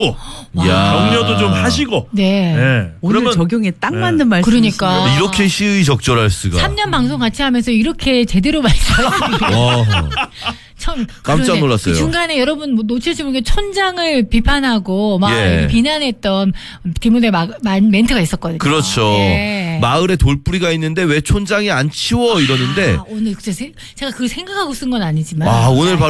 격려도 좀 하시고. 네. 네. 오늘 그러면 적용에 딱 맞는 말씀. 그러니까. 이렇게 시의적절할 수가. 3년 방송 같이 하면서 이렇게 제대로 말씀하시는 와. 참 깜짝 그러네. 놀랐어요. 그 중간에 여러분 뭐 놓칠지 모르게 촌장을 비판하고 막 예. 비난했던 김은혜 멘트가 있었거든요. 그렇죠. 예. 마을에 돌뿌리가 있는데 왜 촌장이 안 치워 이러는데 오늘 제가 그걸 생각하고 쓴 건 아니지만 오늘 바로